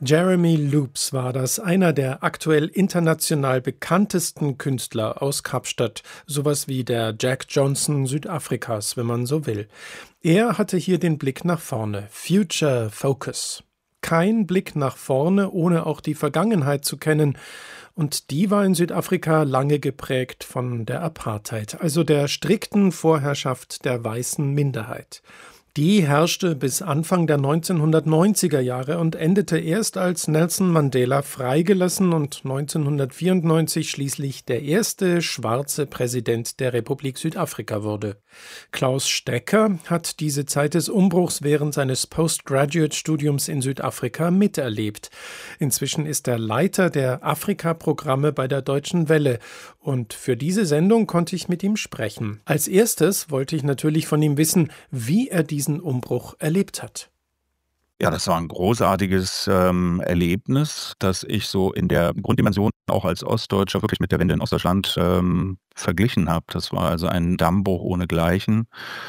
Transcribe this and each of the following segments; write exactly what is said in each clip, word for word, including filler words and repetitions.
Jeremy Loops war das, einer der aktuell international bekanntesten Künstler aus Kapstadt, sowas wie der Jack Johnson Südafrikas, wenn man so will. Er hatte hier den Blick nach vorne, Future Focus. Kein Blick nach vorne, ohne auch die Vergangenheit zu kennen. Und die war in Südafrika lange geprägt von der Apartheid, also der strikten Vorherrschaft der weißen Minderheit. Die herrschte bis Anfang der neunzehnhundertneunziger Jahre und endete erst, als Nelson Mandela freigelassen und neunzehnhundertvierundneunzig schließlich der erste schwarze Präsident der Republik Südafrika wurde. Klaus Stecker hat diese Zeit des Umbruchs während seines Postgraduate-Studiums in Südafrika miterlebt. Inzwischen ist er Leiter der Afrika-Programme bei der Deutschen Welle und für diese Sendung konnte ich mit ihm sprechen. Als erstes wollte ich natürlich von ihm wissen, wie er diesen Umbruch erlebt hat. Ja, das war ein großartiges ähm, Erlebnis, das ich so in der Grunddimension auch als Ostdeutscher wirklich mit der Wende in Ostdeutschland ähm, verglichen habe. Das war also ein Dammbruch ohnegleichen,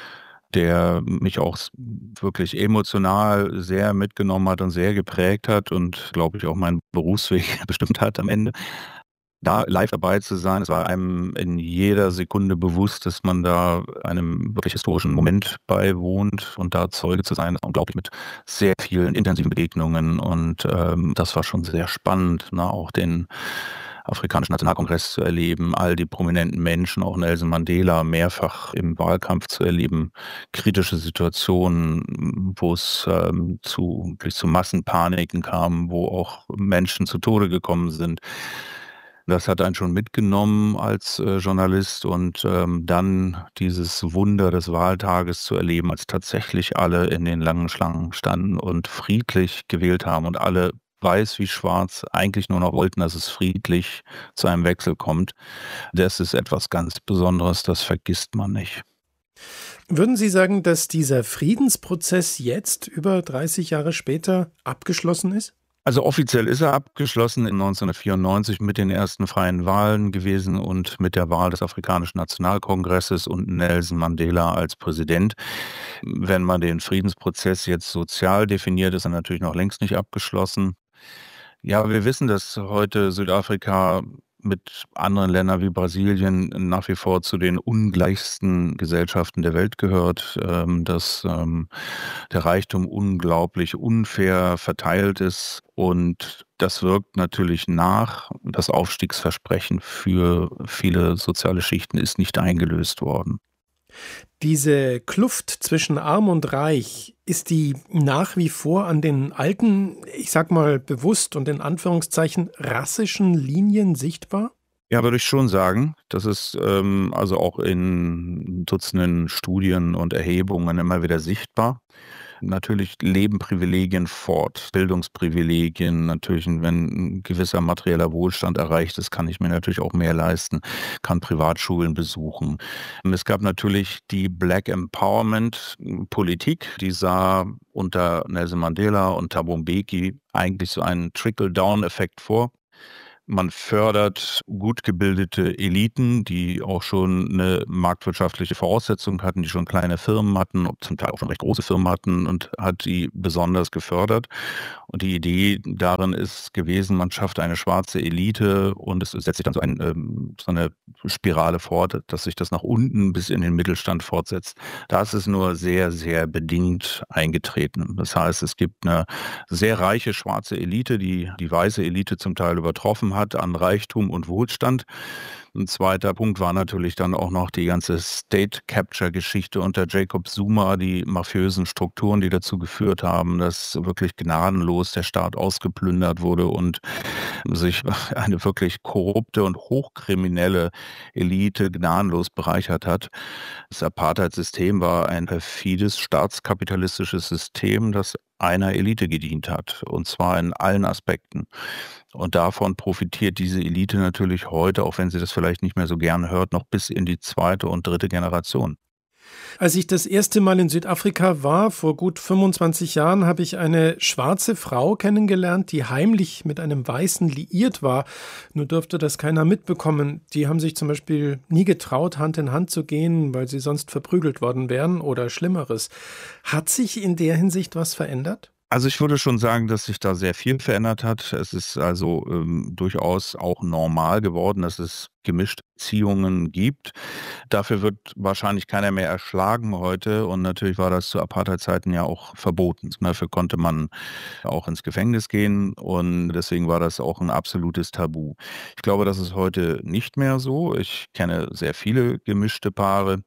der mich auch wirklich emotional sehr mitgenommen hat und sehr geprägt hat und, glaube ich, auch meinen Berufsweg bestimmt hat am Ende. Da live dabei zu sein, es war einem in jeder Sekunde bewusst, dass man da einem wirklich historischen Moment beiwohnt und da Zeuge zu sein, das war unglaublich mit sehr vielen intensiven Begegnungen und ähm, das war schon sehr spannend, ne? Auch den Afrikanischen Nationalkongress zu erleben, all die prominenten Menschen, auch Nelson Mandela mehrfach im Wahlkampf zu erleben, kritische Situationen, wo es ähm, zu, wirklich zu Massenpaniken kam, wo auch Menschen zu Tode gekommen sind. Das hat einen schon mitgenommen als äh, Journalist und ähm, dann dieses Wunder des Wahltages zu erleben, als tatsächlich alle in den langen Schlangen standen und friedlich gewählt haben und alle weiß wie schwarz eigentlich nur noch wollten, dass es friedlich zu einem Wechsel kommt. Das ist etwas ganz Besonderes, das vergisst man nicht. Würden Sie sagen, dass dieser Friedensprozess jetzt, über dreißig Jahre später, abgeschlossen ist? Also offiziell ist er abgeschlossen in neunzehnhundertvierundneunzig mit den ersten freien Wahlen gewesen und mit der Wahl des Afrikanischen Nationalkongresses und Nelson Mandela als Präsident. Wenn man den Friedensprozess jetzt sozial definiert, ist er natürlich noch längst nicht abgeschlossen. Ja, wir wissen, dass heute Südafrika mit anderen Ländern wie Brasilien nach wie vor zu den ungleichsten Gesellschaften der Welt gehört, dass der Reichtum unglaublich unfair verteilt ist und das wirkt natürlich nach. Das Aufstiegsversprechen für viele soziale Schichten ist nicht eingelöst worden. Diese Kluft zwischen Arm und Reich, ist die nach wie vor an den alten, ich sag mal bewusst und in Anführungszeichen rassischen Linien sichtbar? Ja, würde ich schon sagen. Das ist ähm, also auch in Dutzenden Studien und Erhebungen immer wieder sichtbar. Natürlich leben Privilegien fort, Bildungsprivilegien, natürlich, wenn ein gewisser materieller Wohlstand erreicht ist, kann ich mir natürlich auch mehr leisten, kann Privatschulen besuchen. Und es gab natürlich die Black Empowerment-Politik, die sah unter Nelson Mandela und Thabo Mbeki eigentlich so einen Trickle-Down-Effekt vor. Man fördert gut gebildete Eliten, die auch schon eine marktwirtschaftliche Voraussetzung hatten, die schon kleine Firmen hatten, zum Teil auch schon recht große Firmen hatten und hat die besonders gefördert. Und die Idee darin ist gewesen, man schafft eine schwarze Elite und es setzt sich dann so, ein, so eine Spirale fort, dass sich das nach unten bis in den Mittelstand fortsetzt. Da ist es nur sehr, sehr bedingt eingetreten. Das heißt, es gibt eine sehr reiche schwarze Elite, die die weiße Elite zum Teil übertroffen hat an Reichtum und Wohlstand. Ein zweiter Punkt war natürlich dann auch noch die ganze State-Capture-Geschichte unter Jacob Zuma, die mafiösen Strukturen, die dazu geführt haben, dass wirklich gnadenlos der Staat ausgeplündert wurde und sich eine wirklich korrupte und hochkriminelle Elite gnadenlos bereichert hat. Das Apartheid-System war ein perfides staatskapitalistisches System, das einer Elite gedient hat, und zwar in allen Aspekten. Und davon profitiert diese Elite natürlich heute, auch wenn sie das vielleicht nicht mehr so gern hört, noch bis in die zweite und dritte Generation. Als ich das erste Mal in Südafrika war, vor gut fünfundzwanzig Jahren, habe ich eine schwarze Frau kennengelernt, die heimlich mit einem Weißen liiert war. Nur durfte das keiner mitbekommen. Die haben sich zum Beispiel nie getraut, Hand in Hand zu gehen, weil sie sonst verprügelt worden wären oder Schlimmeres. Hat sich in der Hinsicht was verändert? Also ich würde schon sagen, dass sich da sehr viel verändert hat. Es ist also ähm, durchaus auch normal geworden, dass es gemischte Beziehungen gibt. Dafür wird wahrscheinlich keiner mehr erschlagen heute und natürlich war das zu Apartheid-Zeiten ja auch verboten. Dafür konnte man auch ins Gefängnis gehen und deswegen war das auch ein absolutes Tabu. Ich glaube, das ist heute nicht mehr so. Ich kenne sehr viele gemischte Paare.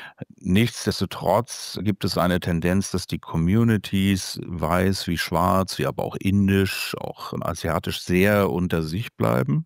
Nichtsdestotrotz gibt es eine Tendenz, dass die Communities, weiß wie schwarz, wie aber auch indisch, auch asiatisch, sehr unter sich bleiben.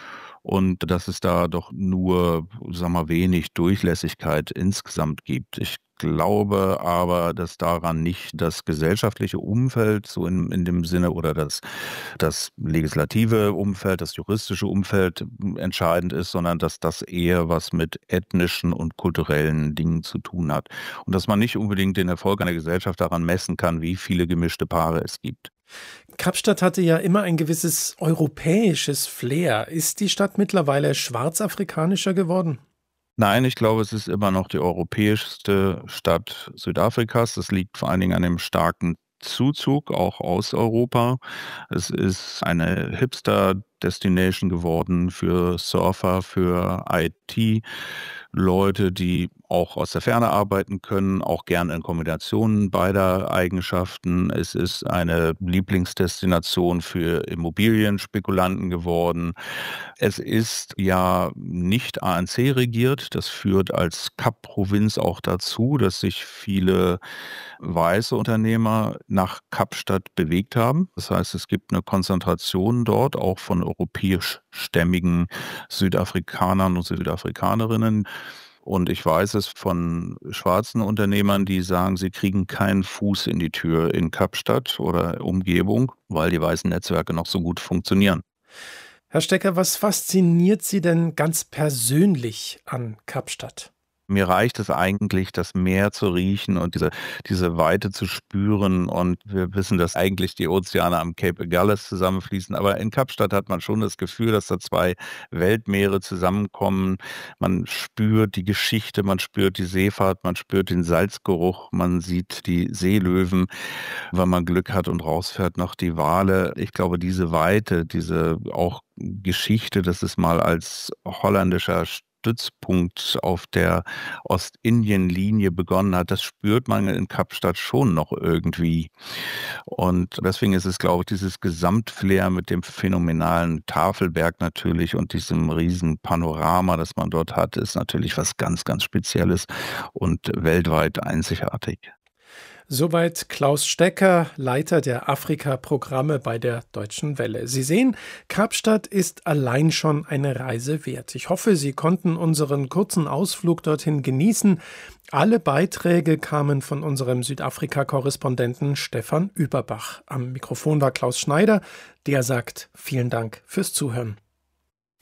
Und dass es da doch nur, sagen wir mal, wenig Durchlässigkeit insgesamt gibt. Ich glaube aber, dass daran nicht das gesellschaftliche Umfeld so in, in dem Sinne oder das, das legislative Umfeld, das juristische Umfeld entscheidend ist, sondern dass das eher was mit ethnischen und kulturellen Dingen zu tun hat. Und dass man nicht unbedingt den Erfolg einer Gesellschaft daran messen kann, wie viele gemischte Paare es gibt. Kapstadt hatte ja immer ein gewisses europäisches Flair. Ist die Stadt mittlerweile schwarzafrikanischer geworden? Nein, ich glaube, es ist immer noch die europäischste Stadt Südafrikas. Das liegt vor allen Dingen an dem starken Zuzug, auch aus Europa. Es ist eine Hipster-Destination geworden für Surfer, für I T-Leute, die auch aus der Ferne arbeiten können, auch gern in Kombinationen beider Eigenschaften. Es ist eine Lieblingsdestination für Immobilienspekulanten geworden. Es ist ja nicht A N C regiert. Das führt als Kap-Provinz auch dazu, dass sich viele weiße Unternehmer nach Kapstadt bewegt haben. Das heißt, es gibt eine Konzentration dort auch von europäischstämmigen Südafrikanern und Südafrikanerinnen. Und ich weiß es von schwarzen Unternehmern, die sagen, sie kriegen keinen Fuß in die Tür in Kapstadt oder Umgebung, weil die weißen Netzwerke noch so gut funktionieren. Herr Stecker, was fasziniert Sie denn ganz persönlich an Kapstadt? Mir reicht es eigentlich, das Meer zu riechen und diese, diese Weite zu spüren. Und wir wissen, dass eigentlich die Ozeane am Cape Agulhas zusammenfließen. Aber in Kapstadt hat man schon das Gefühl, dass da zwei Weltmeere zusammenkommen. Man spürt die Geschichte, man spürt die Seefahrt, man spürt den Salzgeruch, man sieht die Seelöwen, wenn man Glück hat und rausfährt, noch die Wale. Ich glaube, diese Weite, diese auch Geschichte, dass es mal als holländischer Stützpunkt auf der Ostindien-Linie begonnen hat, das spürt man in Kapstadt schon noch irgendwie. Und deswegen ist es, glaube ich, dieses Gesamtflair mit dem phänomenalen Tafelberg natürlich und diesem riesen Panorama, das man dort hat, ist natürlich was ganz, ganz Spezielles und weltweit einzigartig. Soweit Klaus Stecker, Leiter der Afrika-Programme bei der Deutschen Welle. Sie sehen, Kapstadt ist allein schon eine Reise wert. Ich hoffe, Sie konnten unseren kurzen Ausflug dorthin genießen. Alle Beiträge kamen von unserem Südafrika-Korrespondenten Stefan Überbach. Am Mikrofon war Klaus Schneider, der sagt vielen Dank fürs Zuhören.